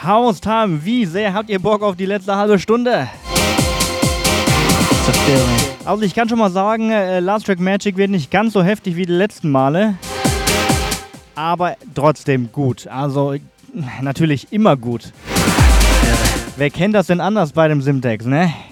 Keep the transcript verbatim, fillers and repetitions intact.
House Time, wie sehr habt ihr Bock auf die letzte halbe Stunde? Also ich kann schon mal sagen, äh, Last Track Magic wird nicht ganz so heftig wie die letzten Male. Aber trotzdem gut. Also natürlich immer gut. Wer kennt das denn anders bei dem Simtex, ne?